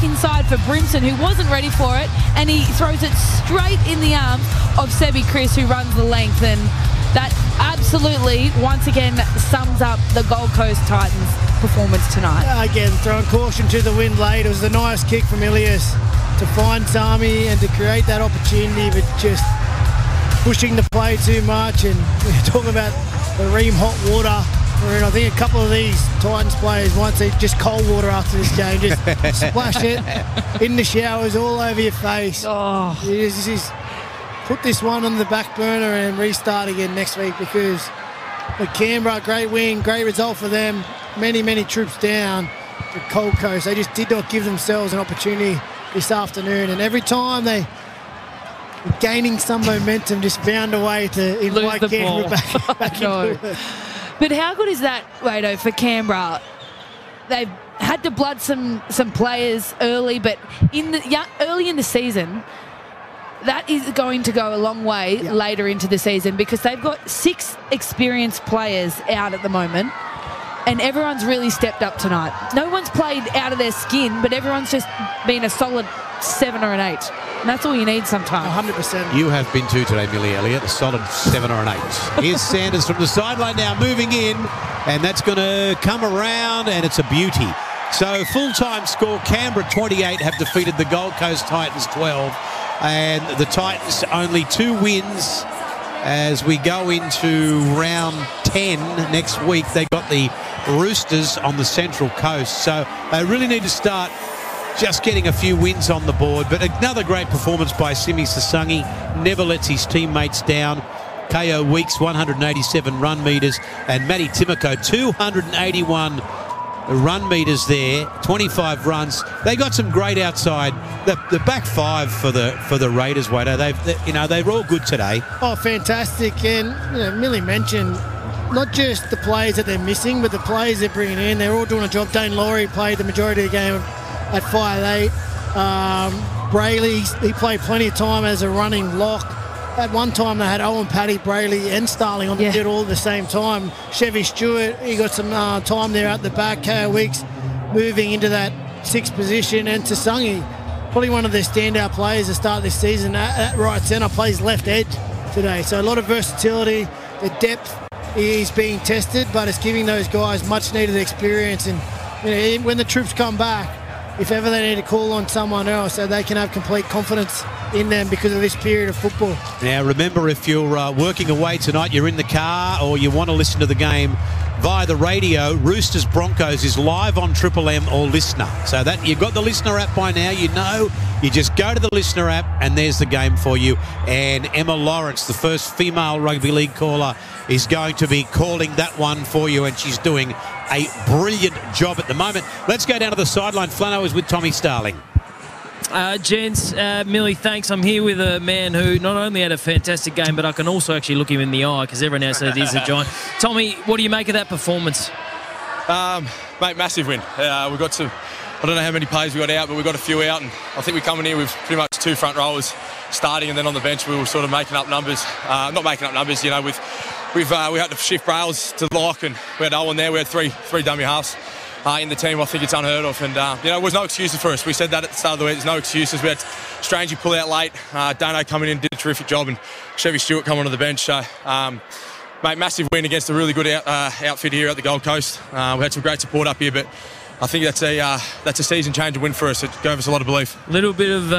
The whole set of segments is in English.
back inside for Brimson, who wasn't ready for it, and he throws it straight in the arms of Sebi Chris, who runs the length, and that absolutely, once again, sums up the Gold Coast Titans' performance tonight. Again, throwing caution to the wind late. It was a nice kick from Ilias to find Sami and to create that opportunity, but just pushing the play too much. And we're talking about the Ream hot water. And I think a couple of these Titans players once they just cold water after this game, just splash it in the showers all over your face. Oh. Just put this one on the back burner and restart again next week, because for Canberra, great win, great result for them. Many troops down. The Gold Coast, they just did not give themselves an opportunity this afternoon, and every time they were gaining some momentum, just found a way to invite Canberra back into it. But how good is that, Wado, for Canberra? They've had to blood some players early, but early in the season, that is going to go a long way later into the season, because they've got 6 experienced players out at the moment, and everyone's really stepped up tonight. No one's played out of their skin, but everyone's just been a solid 7 or an 8. And that's all you need sometimes. 100%. You have been too today, Millie Elliott, a solid 7 or an 8. Here's Sanders from the sideline now, moving in, and that's going to come around, and it's a beauty. So full-time score, Canberra 28 have defeated the Gold Coast Titans 12, and the Titans only 2 wins as we go into round 10 next week. They got the Roosters on the Central Coast, so they really need to start just getting a few wins on the board. But another great performance by Simi Sasungi. Never lets his teammates down. KO Weeks, 187 run metres, and Matty Timoko, 281 run metres there, 25 runs. They got some great outside. The back 5 for the Raiders, Wado. They're all good today. Oh, fantastic! And Millie mentioned not just the players that they're missing, but the players they're bringing in. They're all doing a job. Dane Laurie played the majority of the game at 5'8". Brayley, he played plenty of time as a running lock. At one time, they had Owen, Paddy, Brayley and Starling on the field all at the same time. Chevy Stewart, he got some time there at the back. KO Weeks moving into that 6th position. And Tasungi, probably one of their standout players to start this season at right centre, plays left edge today. So a lot of versatility. The depth is being tested, but it's giving those guys much-needed experience. And when the troops come back, if ever they need to call on someone else, so they can have complete confidence in them because of this period of football. Now, remember, if you're working away tonight, you're in the car, or you want to listen to the game via the radio, Roosters Broncos is live on Triple M or Listener. So that you've got the Listener app by now. You just go to the Listener app and there's the game for you. And Emma Lawrence, the first female rugby league caller, is going to be calling that one for you, and she's doing a brilliant job at the moment. Let's go down to the sideline. Flano is with Tommy Starling. Gents, Millie, thanks. I'm here with a man who not only had a fantastic game, but I can also actually look him in the eye, because everyone else said he's a giant. Tommy, what do you make of that performance? Mate, massive win. We've got some, I don't know how many players we got out, but we got a few out, and I think we're coming here with pretty much 2 front rowers starting, and then on the bench we were sort of making up numbers. Not making up numbers, we had to shift Brails to lock, and we had Owen there. We had three dummy halves in the team. I think it's unheard of, and there was no excuses for us. We said that at the start of the week. There's no excuses. We had Strangey pull out late. Dano coming in, did a terrific job, and Chevy Stewart coming on the bench. So, mate, massive win against a really good outfit here at the Gold Coast. We had some great support up here, but I think that's a season-changing win for us. It gave us a lot of belief. A little bit of,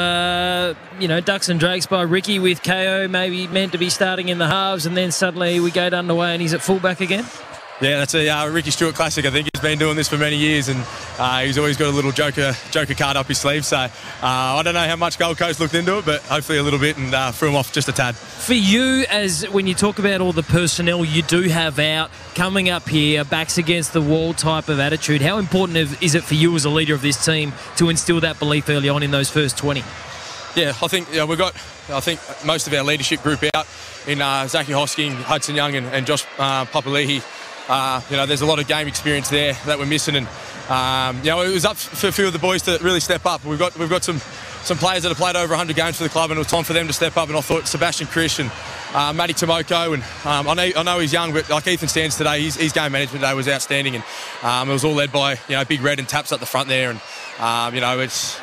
ducks and drakes by Ricky, with KO maybe meant to be starting in the halves, and then suddenly we get underway and he's at fullback again. Yeah, that's a Ricky Stewart classic. I think he's been doing this for many years, and he's always got a little joker card up his sleeve. So I don't know how much Gold Coast looked into it, but hopefully a little bit, and threw him off just a tad. For you, as when you talk about all the personnel you do have out, coming up here, backs against the wall type of attitude, how important is it for you as a leader of this team to instill that belief early on in those first 20? Yeah, I think we've got most of our leadership group out in Zachy Hosking, Hudson Young, and Josh Papali'i. There's a lot of game experience there that we're missing, and it was up for a few of the boys to really step up. We've got some players that have played over 100 games for the club, and it was time for them to step up. And I thought Sebastian Krish and Matty Timoko, and I know he's young, but like Ethan Stands today, his game management today was outstanding, and it was all led by Big Red and Taps at the front there, and it's